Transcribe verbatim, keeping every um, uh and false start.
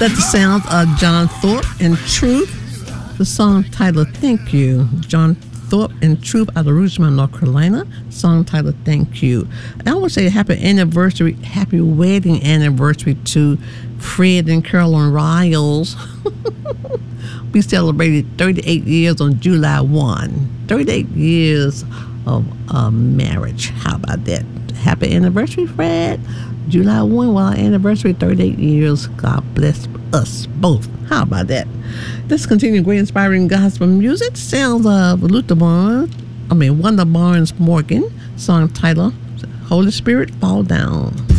That's the sound of John Thorpe and Truth. The song titled Thank You. John Thorpe and Truth out of Rougemont, North Carolina. Song titled Thank You. I want to say happy anniversary, happy wedding anniversary to Fred and Carolyn Riles. We celebrated thirty-eight years on July first. thirty-eight years of uh, marriage. How about that? Happy anniversary, Fred. July first, well, our anniversary, thirty-eight years. God bless us both. How about that? Let's continue great inspiring gospel music. Sounds of Luther Barnes, I mean, Wanda Barnes Morgan. Song title, Holy Spirit, Fall Down.